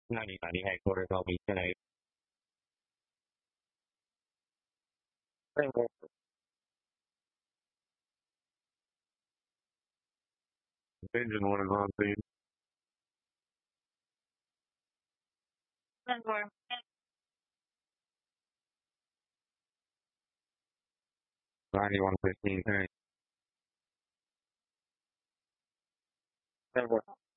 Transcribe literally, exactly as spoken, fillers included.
何何はい、これが見てない。でも、Engine one is on scene. ninety-one fifteen tank.